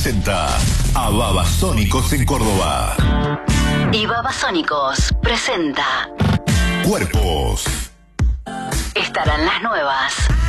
presenta a Babasónicos en Córdoba. Y Babasónicos presenta Cuerpos. Estarán las nuevas.